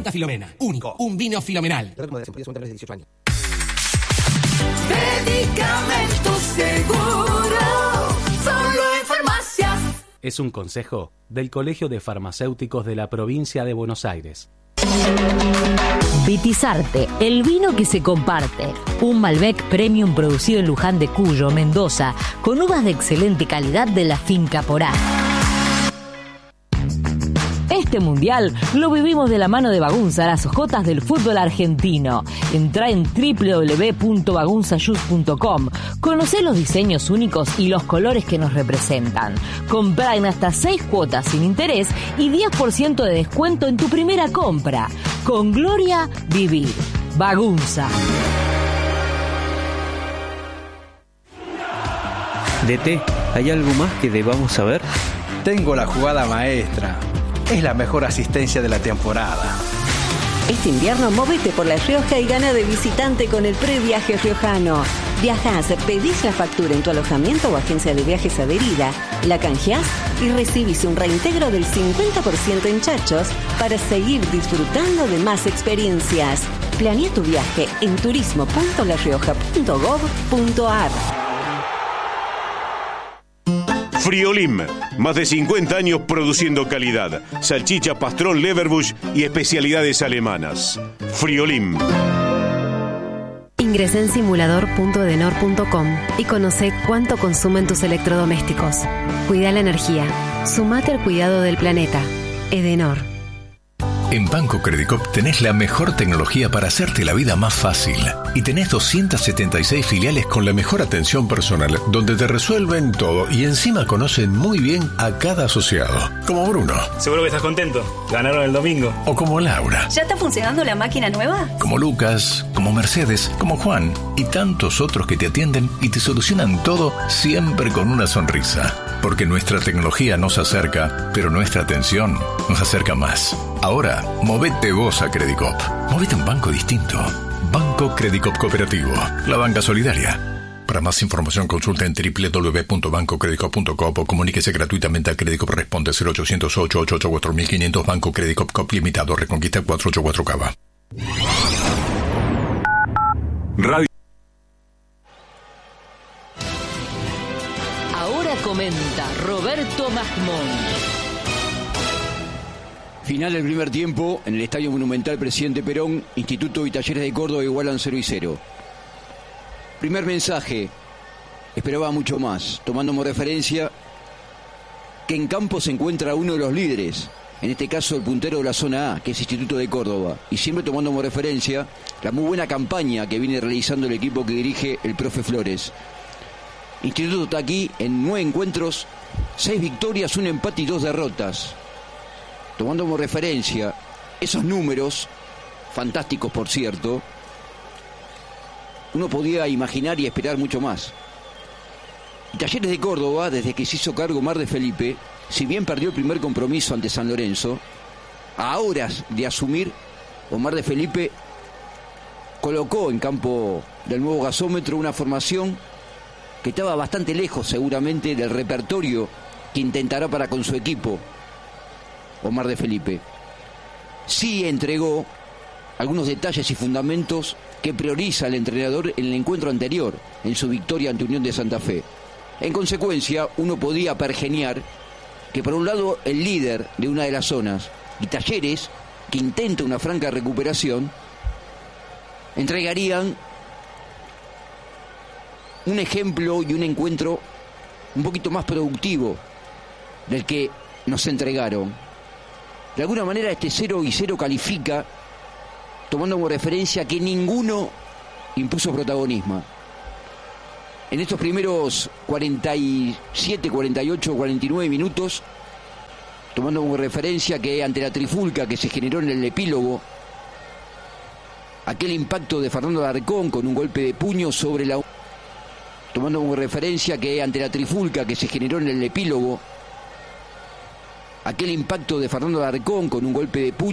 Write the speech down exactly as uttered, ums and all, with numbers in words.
Santa Filomena. Único. Un vino filomenal. Medicamentos Seguro. Solo en farmacias. Es un consejo del Colegio de Farmacéuticos de la Provincia de Buenos Aires. Vitizarte, el vino que se comparte. Un Malbec Premium producido en Luján de Cuyo, Mendoza, con uvas de excelente calidad de la finca Porá. Este mundial lo vivimos de la mano de Bagunza, las hojotas del fútbol argentino. Entrá en doble u doble u doble u punto bagunza juice punto com. Conocé los diseños únicos y los colores que nos representan. Comprá en hasta seis cuotas sin interés y diez por ciento de descuento en tu primera compra. Con Gloria, vivir. Bagunza. D T, ¿hay algo más que debamos saber? Tengo la jugada maestra. Es la mejor asistencia de la temporada. Este invierno móvete por La Rioja y gana de visitante con el previaje riojano. Viajás, pedís la factura en tu alojamiento o agencia de viajes adherida, la canjeás y recibís un reintegro del cincuenta por ciento en chachos para seguir disfrutando de más experiencias. Planea tu viaje en turismo punto la rioja punto gov punto ar. Friolim, más de cincuenta años produciendo calidad, salchicha, pastrón, leverbush y especialidades alemanas. Friolim. Ingresá en simulador punto edenor punto com y conoce cuánto consumen tus electrodomésticos. Cuida la energía. Sumate al cuidado del planeta. Edenor. En Banco Credicop tenés la mejor tecnología para hacerte la vida más fácil. Y tenés doscientas setenta y seis filiales con la mejor atención personal, donde te resuelven todo y encima conocen muy bien a cada asociado. Como Bruno. Seguro que estás contento. Ganaron el domingo. O como Laura. ¿Ya está funcionando la máquina nueva? Como Lucas, como Mercedes, como Juan y tantos otros que te atienden y te solucionan todo siempre con una sonrisa. Porque nuestra tecnología nos acerca, pero nuestra atención nos acerca más. Ahora, movete vos a Credicop. Movete a un banco distinto. Banco Credicop Cooperativo. La banca solidaria. Para más información consulta en doble u doble u doble u punto banco credicop punto com o comuníquese gratuitamente a Credicop. Responde cero ochocientos ocho, ochenta y ocho, cuatro mil quinientos. Banco Credicop Cop Limitado. Reconquista cuatrocientos ochenta y cuatro Cava. Radio. Ahora comenta Roberto Masmón. Final del primer tiempo en el Estadio Monumental Presidente Perón, Instituto y Talleres de Córdoba igualan cero y cero. Primer mensaje, esperaba mucho más, tomando como referencia que en campo se encuentra uno de los líderes, en este caso el puntero de la zona A, que es Instituto de Córdoba, y siempre tomando como referencia la muy buena campaña que viene realizando el equipo que dirige el profe Flores. Instituto está aquí en nueve encuentros, seis victorias, un empate y dos derrotas. Tomando como referencia esos números, fantásticos por cierto, uno podía imaginar y esperar mucho más. Y Talleres de Córdoba, desde que se hizo cargo Omar de Felipe, si bien perdió el primer compromiso ante San Lorenzo, a horas de asumir, Omar de Felipe colocó en campo del nuevo gasómetro una formación que estaba bastante lejos seguramente del repertorio que intentará para con su equipo Omar de Felipe. Sí entregó algunos detalles y fundamentos que prioriza el entrenador en el encuentro anterior, en su victoria ante Unión de Santa Fe. En consecuencia, uno podía pergeñar que por un lado el líder de una de las zonas y Talleres, que intenta una franca recuperación, entregarían un ejemplo y un encuentro un poquito más productivo del que nos entregaron. De alguna manera este cero y cero califica, tomando como referencia que ninguno impuso protagonismo. En estos primeros cuarenta y siete, cuarenta y ocho, cuarenta y nueve minutos, tomando como referencia que ante la trifulca que se generó en el epílogo, aquel impacto de Fernando Alarcón con un golpe de puño sobre la... Tomando como referencia que ante la trifulca que se generó en el epílogo, aquel impacto de Fernando Alarcón con un golpe de puño